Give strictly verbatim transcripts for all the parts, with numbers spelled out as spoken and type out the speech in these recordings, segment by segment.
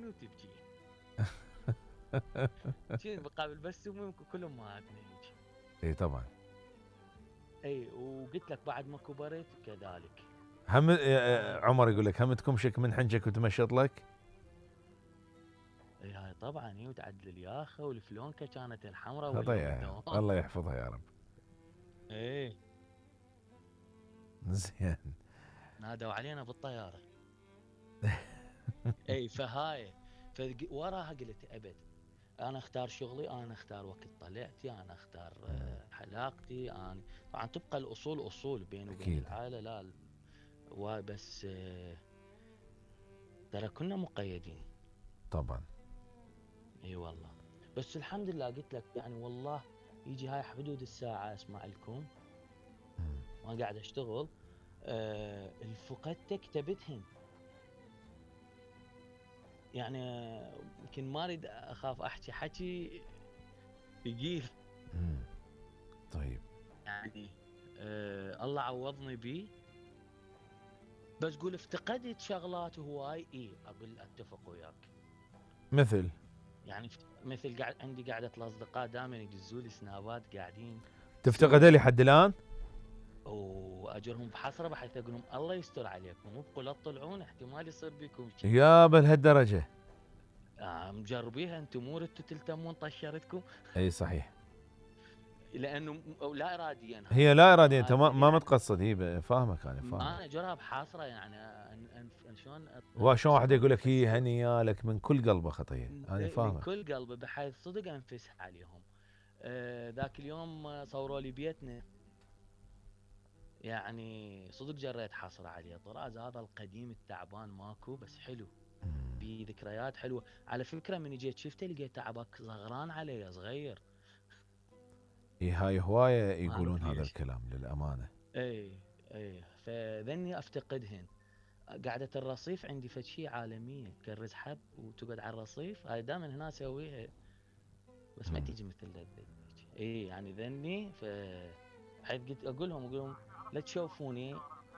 وتبكي. شي مقابل بس امي كل امهاتنا هيك. اي طبعا. اي وقلت لك بعد ما كبرت كذلك. هم عمر يقول لك هم تكمشك من حنجك وتمشط لك. اي هاي طبعا هي وتعدل الياخه والفلونكه كانت الحمراء هذا ولا يا والدوام. الله يحفظها يا رب. ايه زين. نادوا علينا بالطياره. اي فهاي وراها قلت ابد انا اختار شغلي، انا اختار وقت طلعتي، انا اختار حلاقتي، انا طبعا تبقى الاصول اصول بيني وبين العائله لا وبس ترى كنا مقيدين طبعا. اي والله بس الحمد لله قلت لك يعني والله يجي هاي حدود الساعه اسمع لكم ما قاعد اشتغل أه الفقدتك تبتهن يعني يمكن ما اريد اخاف احكي حكي ثقيل. طيب يعني أه الله عوضني بيه بس قول افتقدت شغلات هواي اي اقول اتفق وياك. مثل يعني مثل قاعد عندي قاعده الاصدقاء دائما يدزوا لي سنابات قاعدين تفتقده لحد الان؟ واجرهم بحسره بحيث اقول لهم الله يستر عليكم ابقوا لا تطلعون احتمال يصير بكم شيء. يا بهالدرجه؟ آه مجربيها انتم مو ردتوا تلتمون طشرتكم. اي صحيح. لانه لا اراديا هي لا اراديا انت ما, ما متقصد هي فاهمك انا فاهم. انا اجرها بحسره يعني شلون وشلون واحد يقول لك هي هنيالك من كل قلبه خطيه انا فاهمك من كل قلبه بحيث صدق انفس عليهم. آه ذاك اليوم صوروا لي بيتنا يعني صدق جريت حسره عليه طراز هذا القديم التعبان ماكو بس حلو بي ذكريات حلوه. على فكره من جيت شفته لقيته عباك صغران علي صغير. اي هاي هوايه يقولون هذا الكلام للامانه. اي اي فذني افتقدهن. قعدة الرصيف عندي فد شي عالميه تكرز حب وتقعد على الرصيف هاي دائما هنا اسويها بس ما تيجي مثل ذي. اي يعني ذني ف حيث قلت اقول لهم اقول لهم لا تشوفوني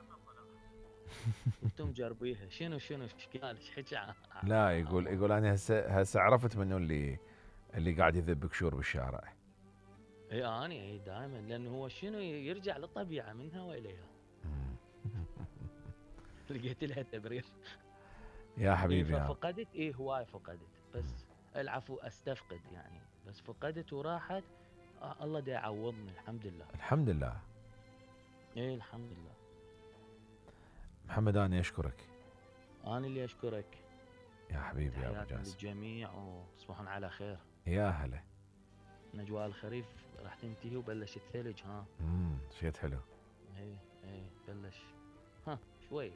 انتم جربيها شنو شنو اشكال ايش حكي. لا يقول يقول انا هسه هسه عرفت منه اللي اللي قاعد يذب كشور بالشارع. اي اني اي دائما لانه هو شنو يرجع للطبيعه منها واليها. لقيت لها تبرير. يا حبيبي. إيه ففقدت ايه هواي فقدت بس العفو استفقد يعني بس فقدت وراحت. آه الله دا يعوضني الحمد لله. الحمد لله. ايه الحمد لله. محمد انا اشكرك. انا اللي اشكرك يا حبيبي يا ابو جاسم. للجميع وتصبحون على خير. يا هلا. نجواء الخريف راح تنتهي وبلش الثلج ها. امم شيء حلو. ايه ايه بلش ها شوي.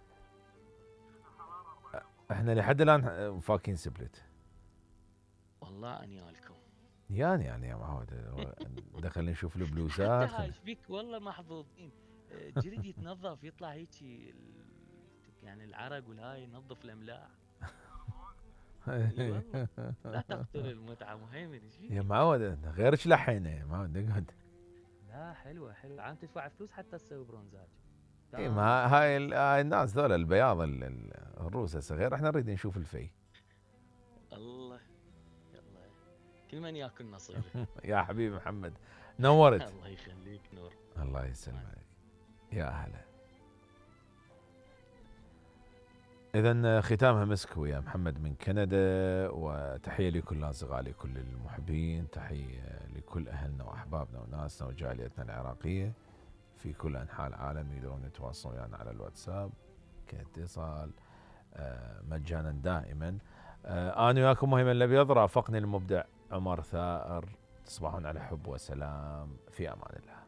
احنا لحد الان فاكين سبلت. والله اني لكم يعني يعني يا معود دخلنا نشوف البلوزات. حتى ايش بيك والله محظوظين. جلد يتنظف يطلع هيك يعني العرق والهاي ينظف الاملاح. والله لا تقتل المتعه مهيمن ايش يا معود غيرش لحينا يا معود اقعد. لا حلوه حلوه عم تدفع فلوس حتى تسوي برونزاج. اي ما هاي هاي الناس ذولا البياض الروس هسه غير احنا نريد نشوف الفي. الله يلا كل من ياكل نصيبه. يا حبيبي محمد نورت. الله يخليك نور. الله يسلمك. يا هلا. إذا ختامها مسك ويا محمد من كندا وتحية لكل الأصدقاء لكل المحبين تحية لكل أهلنا وأحبابنا وناسنا وجاليتنا العراقية في كل أنحاء العالم يقدرون يتواصلون ويانا يعني على الواتساب كاتصال مجانا دائما. أنا وياكم مهيمن الأبيض رافقني المبدع عمر ثائر. تصبحون على حب وسلام في أمان الله.